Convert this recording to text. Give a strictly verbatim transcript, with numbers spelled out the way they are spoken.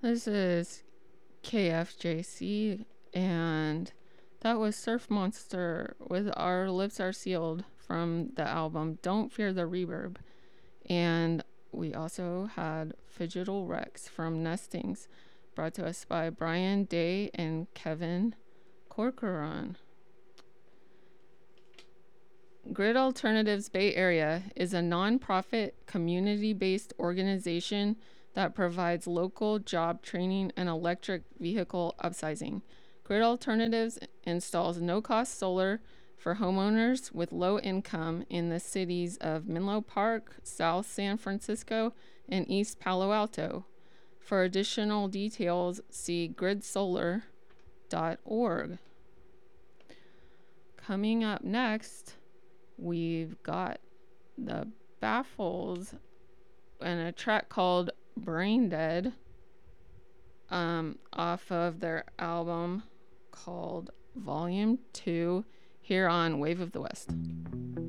This is K F J C, and that was Surf Monster with Our Lips Are Sealed from the album Don't Fear the Reverb. And we also had Fidgetal Rex from Nestings, brought to us by Brian Day and Kevin Corcoran. Grid Alternatives Bay Area is a nonprofit, community-based organization that provides local job training and electric vehicle upsizing. Grid Alternatives installs no-cost solar for homeowners with low income in the cities of Menlo Park, South San Francisco, and East Palo Alto. For additional details, see grid solar dot org. Coming up next, we've got the Baffles and a track called Brain Dead um, off of their album called Volume two here on Wave of the West.